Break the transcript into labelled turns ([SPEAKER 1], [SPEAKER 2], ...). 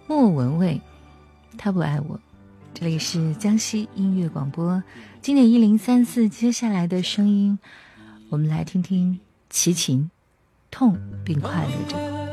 [SPEAKER 1] 莫文蔚，他不爱我。这里是江西音乐广播，经典1034，接下来的声音，我们来听听齐秦，痛并快乐着。